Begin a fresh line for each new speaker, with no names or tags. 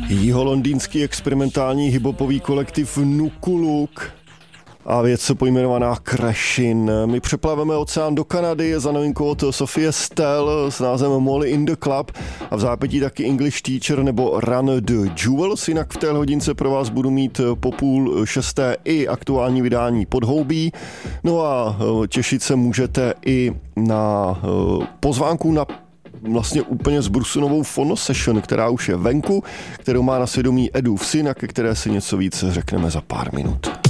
Jiholondýnský experimentální hiphopový kolektiv Nukuluk a věc pojmenovaná Crashin. My přeplaveme oceán do Kanady za novinkou od Sophie Stell s názvem Molly in the Club a v zápětí taky English Teacher nebo Run the Jewels. Jinak v té hodince pro vás budu mít po 5:30 i aktuální vydání Podhoubí. No a těšit se můžete i na pozvánku na vlastně úplně zbrusunovou Fono Session, která už je venku, kterou má na svědomí Edův syn a ke které si něco víc řekneme za pár minut.